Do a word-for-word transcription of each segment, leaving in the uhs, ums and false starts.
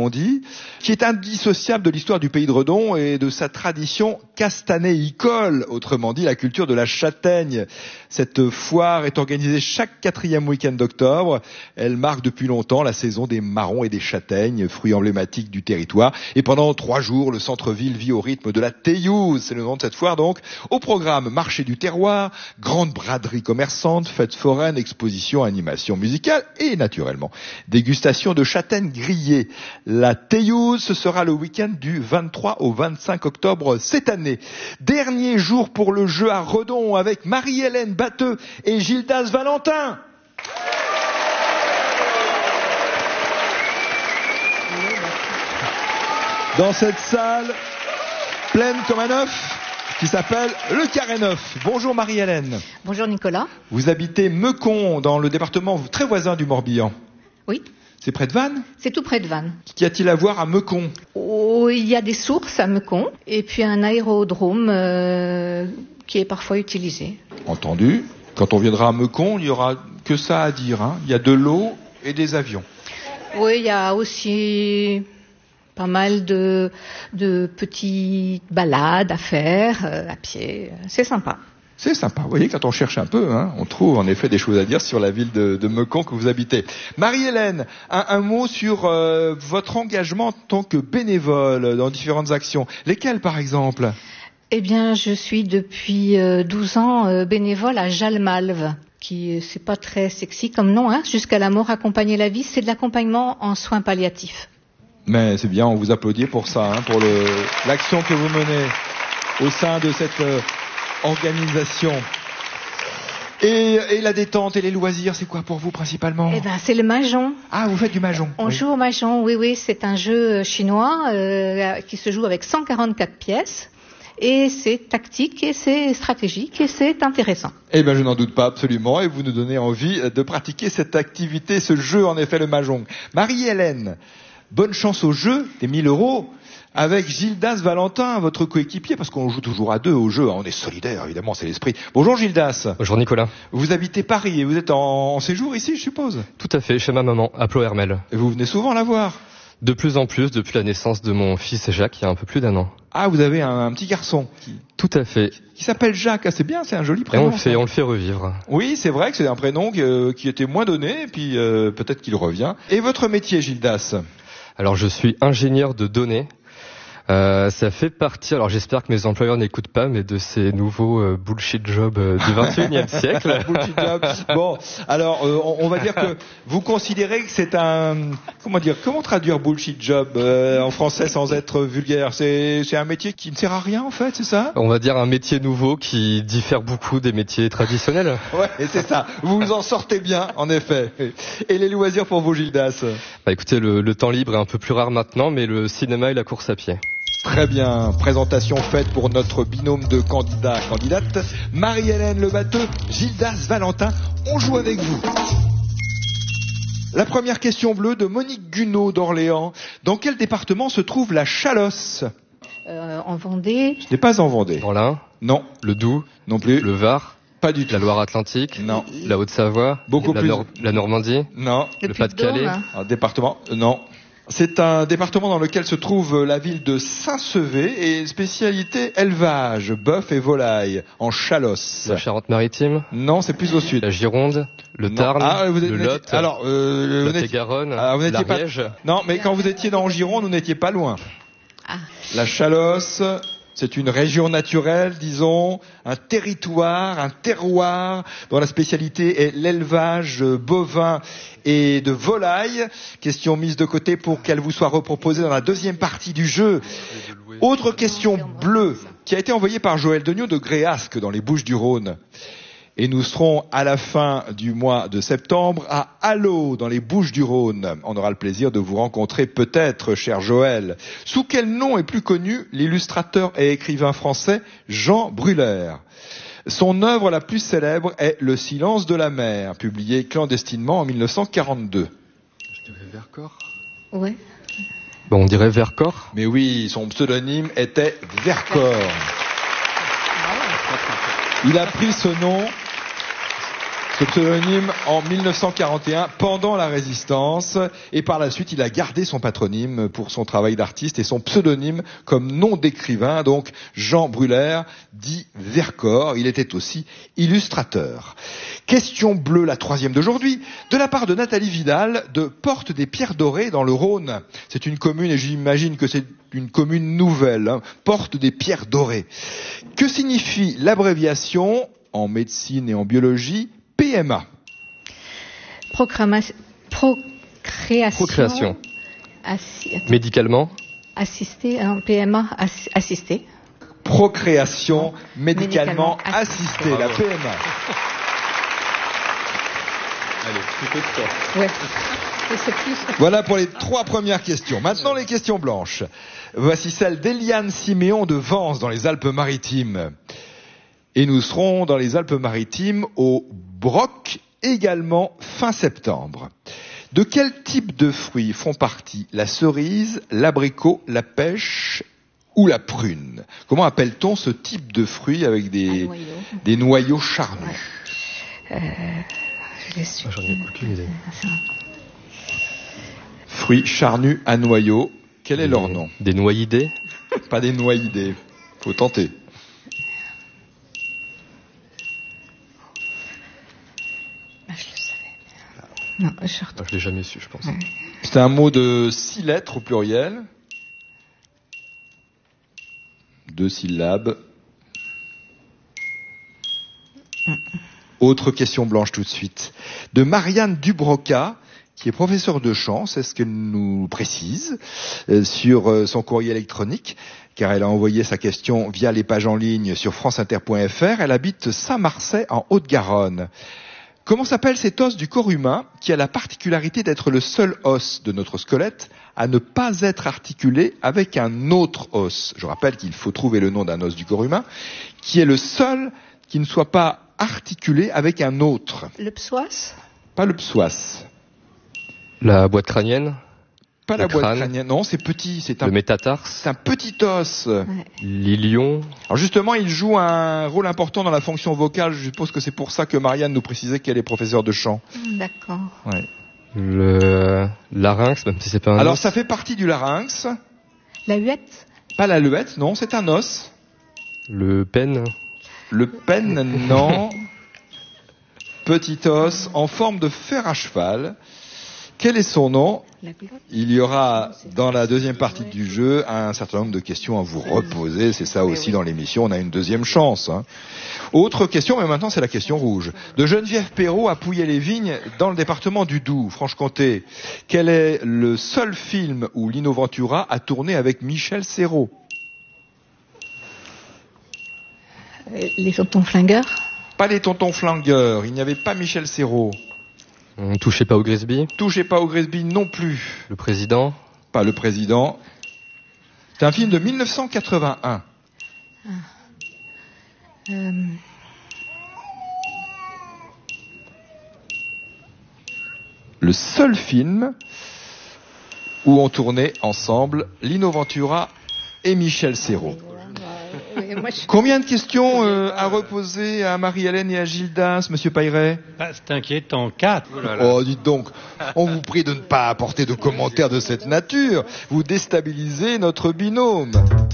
on dit, qui est indissociable de l'histoire du pays de Redon et de sa tradition castanéicole, autrement dit la culture de la châtaigne. Cette foire est organisée chaque quatrième week-end d'octobre. Elle marque depuis longtemps la saison des marrons et des châtaignes, fruits emblématiques du territoire. Et pendant trois jours, le centre-ville vit au rythme de la Théiouse, c'est le nom de cette foire donc. Au programme, marché du terroir, grande braderie commerçante, fête foraine, exposition, animation musicale et naturellement dégustation de châtaignes grillées. La Théiouse, ce sera le week-end du vingt-trois au vingt-cinq octobre cette année. Dernier jour pour le jeu à Redon avec Marie-Hélène Batteux et Gildas Valentin. Dans cette salle pleine comme un œuf qui s'appelle le Carré Neuf. Bonjour Marie-Hélène. Bonjour Nicolas. Vous habitez Meucon, dans le département très voisin du Morbihan. Oui. C'est près de Vannes ? C'est tout près de Vannes. Qu'y a-t-il à voir à Meucon ? Oh, il y a des sources à Meucon et puis un aérodrome euh, qui est parfois utilisé. Entendu. Quand on viendra à Meucon, il n'y aura que ça à dire. Hein. Il y a de l'eau et des avions. Oui, il y a aussi pas mal de, de petites balades à faire euh, à pied. C'est sympa. C'est sympa. Vous voyez, quand on cherche un peu, hein, on trouve en effet des choses à dire sur la ville de, de Meucon que vous habitez. Marie-Hélène, un, un mot sur euh, votre engagement en tant que bénévole dans différentes actions. Lesquelles, par exemple ? Eh bien, je suis depuis euh, douze ans euh, bénévole à Jalmalve, qui c'est pas très sexy comme nom, hein, jusqu'à la mort accompagner la vie. C'est de l'accompagnement en soins palliatifs. Mais c'est bien, on vous applaudit pour ça, hein, pour le, l'action que vous menez au sein de cette euh, organisation. Et, et la détente et les loisirs, c'est quoi pour vous principalement ? Eh ben, c'est le mahjong. Ah, vous faites du mahjong. On oui. joue au mahjong, oui, oui. C'est un jeu chinois euh, qui se joue avec cent quarante-quatre pièces. Et c'est tactique et c'est stratégique et c'est intéressant. Eh ben, je n'en doute pas absolument. Et vous nous donnez envie de pratiquer cette activité, ce jeu, en effet, le mahjong. Marie-Hélène, bonne chance au jeu des mille euros avec Gildas Valentin, votre coéquipier, parce qu'on joue toujours à deux au jeu. On est solidaires, évidemment, c'est l'esprit. Bonjour Gildas. Bonjour Nicolas. Vous habitez Paris et vous êtes en, en séjour ici, je suppose ? Tout à fait, chez ma maman, à Plohermel. Et vous venez souvent la voir ? De plus en plus, depuis la naissance de mon fils Jacques, il y a un peu plus d'un an. Ah, vous avez un, un petit garçon qui... Tout à fait. Qui s'appelle Jacques. Ah, c'est bien, c'est un joli Et prénom. on le fait, on le fait revivre. Oui, c'est vrai que c'est un prénom qui, euh, qui était moins donné, et puis euh, peut-être qu'il revient. Et votre métier, Gildas ? Alors, je suis ingénieur de données. Euh, ça fait partie, alors j'espère que mes employeurs n'écoutent pas, mais de ces nouveaux euh, bullshit jobs euh, du vingt et unième siècle. Bullshit job. Bon, alors euh, on, on va dire que vous considérez que c'est un, comment dire, comment traduire bullshit job euh, en français sans être vulgaire ? C'est, c'est un métier qui ne sert à rien en fait, c'est ça ? On va dire un métier nouveau qui diffère beaucoup des métiers traditionnels. Ouais, c'est ça. Vous vous en sortez bien, en effet. Et les loisirs pour vous, Gildas ? Bah écoutez, le, le temps libre est un peu plus rare maintenant, mais le cinéma et la course à pied. Très bien, présentation faite pour notre binôme de candidats, candidates, Marie-Hélène Le Batteux, Gildas Valentin, on joue avec vous. La première question bleue de Monique Gunaud d'Orléans. Dans quel département se trouve la Chalosse ? euh, En Vendée. Ce n'est pas en Vendée. Dans l'Ain ? Non. Le Doubs ? Non plus. Le Var ? Pas du tout. La Loire-Atlantique ? Non. La Haute-Savoie ? Beaucoup la plus. Nor- la Normandie ? Non. Le, Le Pas-de-Calais ? Un département ? Non. C'est un département dans lequel se trouve la ville de Saint-Sevé et spécialité élevage, bœuf et volaille, en Chalosse. La Charente-Maritime ? Non, c'est plus au sud. La Gironde, le Non. Tarn, Ah, vous êtes- le vous n'étiez- Lot, alors, euh, vous la n'étiez- Garonne, Ah, vous n'étiez pas- l'Ariège. Non, mais quand vous étiez dans Gironde, vous n'étiez pas loin. Ah. La Chalosse, c'est une région naturelle, disons, un territoire, un terroir, dont la spécialité est l'élevage bovin et de volaille. Question mise de côté pour qu'elle vous soit reproposée dans la deuxième partie du jeu. Autre question bleue, qui a été envoyée par Joël Degnaud de Gréasque, dans les Bouches-du-Rhône. Et nous serons à la fin du mois de septembre à Allot, dans les Bouches-du-Rhône. On aura le plaisir de vous rencontrer peut-être, cher Joël. Sous quel nom est plus connu l'illustrateur et écrivain français Jean Brûlère ? Son œuvre la plus célèbre est Le silence de la mer, publié clandestinement en mille neuf cent quarante-deux. Je dirais Vercors. Ouais. Bon, on dirait Vercors. Mais oui, son pseudonyme était Vercors. Il a pris ce nom, Ce pseudonyme en mille neuf cent quarante et un, pendant la Résistance, et par la suite, il a gardé son patronyme pour son travail d'artiste et son pseudonyme comme nom d'écrivain, donc Jean Brulaire, dit Vercors. Il était aussi illustrateur. Question bleue, la troisième d'aujourd'hui, de la part de Nathalie Vidal, de Porte des Pierres Dorées dans le Rhône. C'est une commune, et j'imagine que c'est une commune nouvelle, hein, Porte des Pierres Dorées. Que signifie l'abréviation, en médecine et en biologie, P M A? Procrama- Procréation. Procréation. Assi- attends. Médicalement, Assisté, hein, P M A, ass- assisté. Procréation médicalement Médicalement assistée, la P M A. allez, tout est fort. Ouais. Et c'est plus... Voilà pour les trois premières questions. Maintenant, les questions blanches. Voici celle d'Eliane Siméon de Vence, dans les Alpes-Maritimes. Et nous serons dans les Alpes-Maritimes au Broc, également fin septembre. De quel type de fruits font partie la cerise, l'abricot, la pêche ou la prune? Comment appelle-t-on ce type de fruits avec des, noyau. des noyaux charnus? Ouais. Euh, je l'ai su. J'en ai aucune idée. Fruits charnus à noyaux, quel est Des- leur nom? Des noyidés. Pas des noyidés, faut tenter. Ah, je le savais. Non, je Ah, retourne. je l'ai jamais su, je pense. Ouais. C'est un mot de six lettres au pluriel. Deux syllabes. Autre question blanche tout de suite. De Marianne Dubroca, qui est professeure de chant, c'est ce qu'elle nous précise, euh, sur euh, son courrier électronique, car elle a envoyé sa question via les pages en ligne sur franceinter point f r. Elle habite Saint-Marcet en Haute-Garonne. Comment s'appelle cet os du corps humain qui a la particularité d'être le seul os de notre squelette à ne pas être articulé avec un autre os? Je rappelle qu'il faut trouver le nom d'un os du corps humain qui est le seul qui ne soit pas articulé avec un autre. Le psoas? Pas le psoas, La boîte crânienne, pas Le la boîte crâne. crânienne. Non, c'est petit, c'est un, le métatarse, c'est un petit os. Ouais. l'ilion, Alors justement, il joue un rôle important dans la fonction vocale. Je suppose que c'est pour ça que Marianne nous précisait qu'elle est professeure de chant. D'accord. Ouais. le larynx, même si c'est pas un Alors os. ça fait partie du larynx. La huette? Pas la luette, non, c'est un os. Le penne, Le penne, non. Petit os en forme de fer à cheval. Quel est son nom? La glotte? Il y aura dans la deuxième partie du jeu un certain nombre de questions à vous reposer. C'est ça aussi dans l'émission, on a une deuxième chance. Hein. Autre question, mais maintenant c'est la question rouge. De Geneviève Perrault à Pouillet-les-Vignes, dans le département du Doubs, Franche-Comté. Quel est le seul film où Lino Ventura a tourné avec Michel Serrault? Euh, Les tontons flingueurs? Pas les tontons flingueurs, il n'y avait pas Michel Serrault. on touchait pas au Grisby, Touchez pas au Grisby non plus. le président, Pas le président. C'est un film de mille neuf cent quatre-vingt-un. Euh, Le seul film où on tournait ensemble Lino Ventura et Michel Serrault. oui, moi, je- Combien de questions euh, à reposer à Marie-Hélène et à Gildas, monsieur Payret? Ah, c'est inquiétant. Quatre. Oh, dites donc, on vous prie de ne pas apporter de commentaires de cette nature. Vous déstabilisez notre binôme.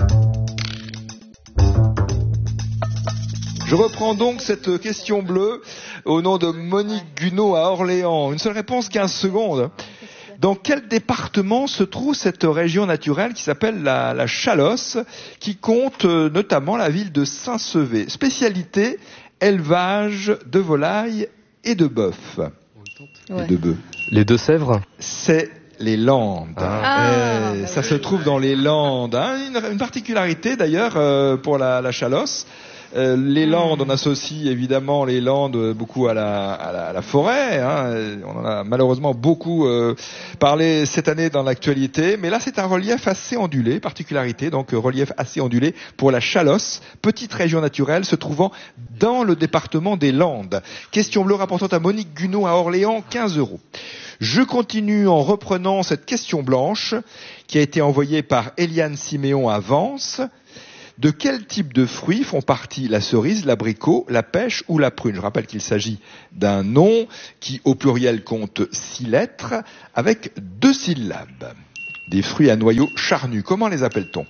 Je reprends donc cette question bleue au nom de Monique Gunaud à Orléans. Une seule réponse, quinze secondes. Dans quel département se trouve cette région naturelle qui s'appelle la, la Chalosse, qui compte euh, notamment la ville de Saint-Sevé? Spécialité, élevage de volailles et de bœuf. ouais. Et de bœufs. les Deux-Sèvres, C'est les Landes. Ah, Eh, bah ça oui. se trouve dans les Landes. Hein. Une, une particularité d'ailleurs euh, pour la, la Chalosse. Euh, les Landes, on associe évidemment les Landes beaucoup à la, à la, à la forêt. Hein. On en a malheureusement beaucoup euh, parlé cette année dans l'actualité. Mais là, c'est un relief assez ondulé, particularité. Donc, euh, relief assez ondulé pour la Chalosse, petite région naturelle se trouvant dans le département des Landes. Question bleue rapportant à Monique Gunaud à Orléans, quinze euros. Je continue en reprenant cette question blanche qui a été envoyée par Eliane Siméon à Vence. De quel type de fruits font partie la cerise, l'abricot, la pêche ou la prune? Je rappelle qu'il s'agit d'un nom qui, au pluriel, compte six lettres avec deux syllabes. Des fruits à noyaux charnus. Comment les appelle-t-on?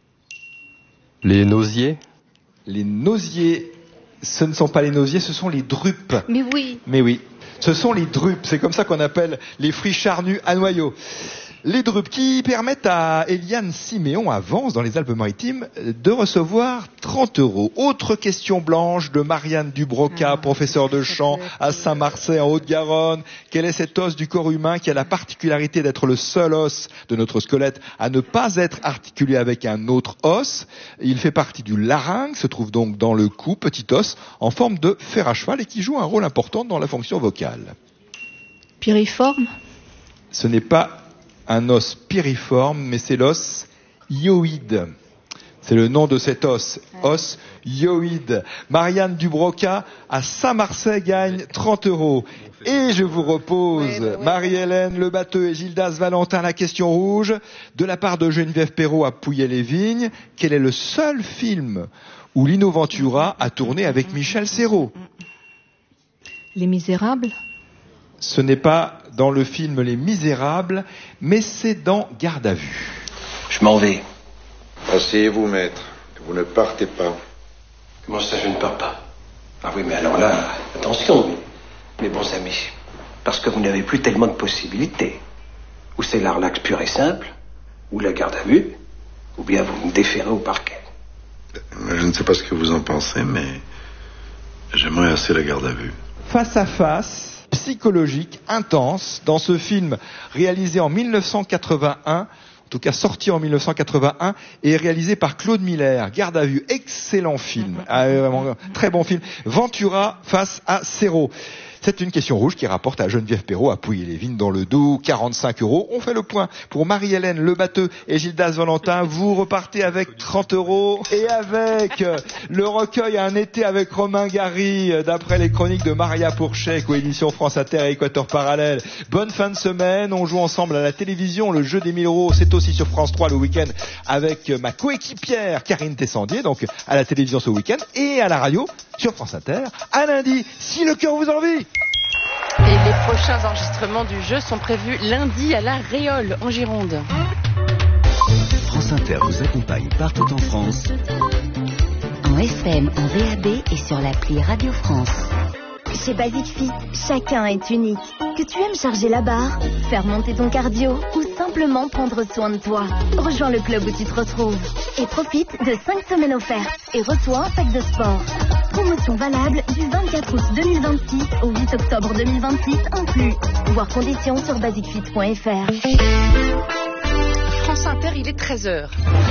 Les nosiers? Les nosiers, ce ne sont pas les nosiers, ce sont les drupes. Mais oui. Mais oui, ce sont les drupes. C'est comme ça qu'on appelle les fruits charnus à noyaux. Les drupes qui permettent à Eliane Siméon, à Vence, dans les Alpes-Maritimes, de recevoir trente euros. Autre question blanche de Marianne Dubroca, ah, professeure de chant à Saint-Marcet en Haute-Garonne. Quel est cet os du corps humain qui a la particularité d'être le seul os de notre squelette à ne pas être articulé avec un autre os? Il fait partie du larynx, se trouve donc dans le cou, petit os en forme de fer à cheval et qui joue un rôle important dans la fonction vocale. Piriforme? Ce n'est pas un os piriforme, mais c'est l'os hyoïde. C'est le nom de cet os, os hyoïde. Marianne Dubroca à Saint-Marcet gagne trente euros. Et je vous repose, oui, oui. Marie-Hélène Lebatteux et Gildas Valentin, la question rouge, de la part de Geneviève Perrault à Pouillet-les-Vignes. Quel est le seul film où Lino Ventura a tourné avec Michel Serrault? Les Misérables? Ce n'est pas dans le film Les Misérables, mais c'est dans Garde à vue. Je m'en vais. Asseyez-vous, maître. Vous ne partez pas. Comment ça, je ne pars pas? Ah oui, mais alors là, attention, mes bons amis. Parce que vous n'avez plus tellement de possibilités. Ou c'est la relaxe pure et simple, ou la garde à vue, ou bien vous me déférez au parquet. Je ne sais pas ce que vous en pensez, mais j'aimerais assez la garde à vue. Face à face, psychologique, intense, dans ce film réalisé en mille neuf cent quatre-vingt-un, en tout cas sorti en mille neuf cent quatre-vingt-un, et réalisé par Claude Miller. Garde à vue, excellent film, ah, vraiment, très bon film. Ventura face à Serrault. C'est une question rouge qui rapporte à Geneviève Perrault à Pouillet-les-Vignes dans le Doubs, quarante-cinq euros. On fait le point pour Marie-Hélène Lebatteux et Gildas Valentin. Vous repartez avec trente euros et avec le recueil Un été avec Romain Gary, d'après les chroniques de Maria Pourchet, coédition France Inter et Équateur Parallèle. Bonne fin de semaine. On joue ensemble à la télévision. Le jeu des mille euros, c'est aussi sur France trois le week-end avec ma coéquipière Karine Tessandier, donc à la télévision ce week-end et à la radio sur France Inter. À lundi, si le cœur vous en envie. Et les prochains enregistrements du jeu sont prévus lundi à la Réole, en Gironde. France Inter vous accompagne partout en France. En F M, en V A B et sur l'appli Radio France. Chez Basic Fit, chacun est unique. Que tu aimes charger la barre, faire monter ton cardio ou simplement prendre soin de toi. Rejoins le club où tu te retrouves et profite de cinq semaines offertes et reçois un sac de sport. Promotion valable du vingt-quatre août deux mille vingt-six au huit octobre deux mille vingt-six inclus. Voir conditions sur basic fit point f r. France Inter, il est treize heures.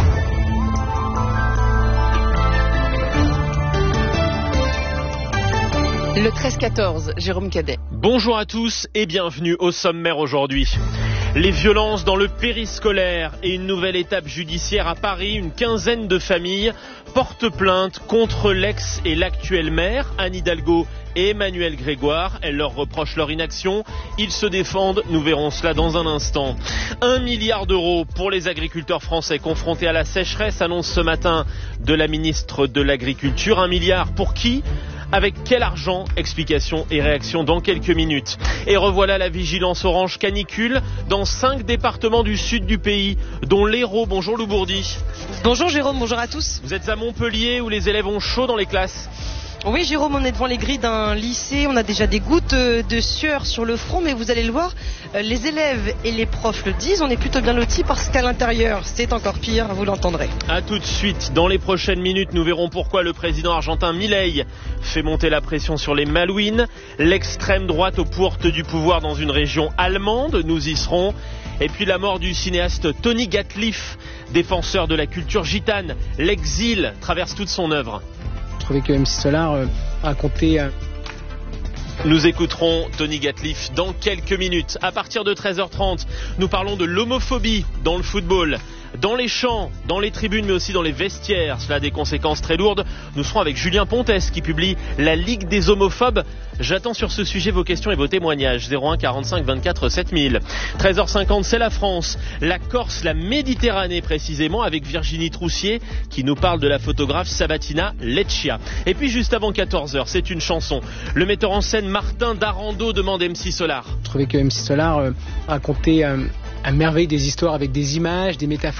Le treize quatorze, Jérôme Cadet. Bonjour à tous et bienvenue au sommaire aujourd'hui. Les violences dans le périscolaire et une nouvelle étape judiciaire à Paris. Une quinzaine de familles portent plainte contre l'ex et l'actuelle maire, Anne Hidalgo et Emmanuel Grégoire. Elles leur reprochent leur inaction. Ils se défendent. Nous verrons cela dans un instant. Un milliard d'euros pour les agriculteurs français confrontés à la sécheresse, annonce ce matin de la ministre de l'Agriculture. Un milliard pour qui ? Avec quel argent? Explications et réactions dans quelques minutes. Et revoilà la vigilance orange canicule dans cinq départements du sud du pays, dont l'Hérault. Bonjour Lou Bourdi. Bonjour Jérôme, bonjour à tous. Vous êtes à Montpellier où les élèves ont chaud dans les classes. Oui Jérôme, on est devant les grilles d'un lycée, on a déjà des gouttes de sueur sur le front, mais vous allez le voir, les élèves et les profs le disent, on est plutôt bien lotis parce qu'à l'intérieur c'est encore pire, vous l'entendrez. A tout de suite, dans les prochaines minutes, nous verrons pourquoi le président argentin Milei fait monter la pression sur les Malouines, l'extrême droite aux portes du pouvoir dans une région allemande, nous y serons. Et puis la mort du cinéaste Tony Gatliff, défenseur de la culture gitane, l'exil traverse toute son œuvre. Je trouvais que M C Solar euh, racontait... Euh... Nous écouterons Tony Gatliff dans quelques minutes. À partir de treize heures trente, nous parlons de l'homophobie dans le football Dans les champs, dans les tribunes, mais aussi dans les vestiaires, cela a des conséquences très lourdes. Nous serons avec Julien Pontes qui publie La Ligue des homophobes. J'attends sur ce sujet vos questions et vos témoignages. zéro un quarante-cinq vingt-quatre sept mille. treize heures cinquante, c'est la France, la Corse, la Méditerranée précisément, avec Virginie Troussier qui nous parle de la photographe Sabatina Leccia. Et puis juste avant quatorze heures, c'est une chanson. Le metteur en scène Martin Darando demande M C Solar. Je trouvais que M C Solar euh, racontait euh, à merveille des histoires avec des images, des métaphores.